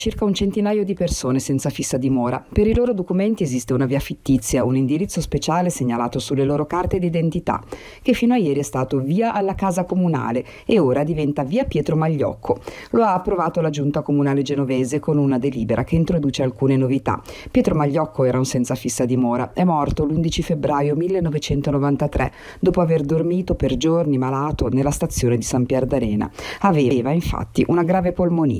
circa un centinaio di persone senza fissa dimora. Per i loro documenti esiste una via fittizia, un indirizzo speciale segnalato sulle loro carte d'identità, che fino a ieri è stato via alla casa comunale e ora diventa via Pietro Magliocco. Lo ha approvato la giunta comunale genovese con una delibera che introduce alcune novità. Pietro Magliocco era un senza fissa dimora, è morto l'11 febbraio 1993 dopo aver dormito per giorni malato nella stazione di San Pier d'Arena. Aveva infatti una grave polmonite.